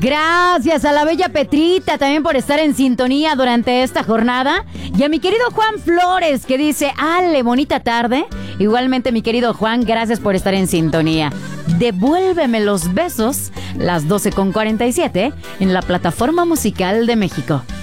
Gracias a la bella Petrita también por estar en sintonía durante esta jornada. Y a mi querido Juan Flores que dice, Ale, bonita tarde. Igualmente mi querido Juan, gracias por estar en sintonía. Devuélveme los besos, las 12:47 en la plataforma musical de México.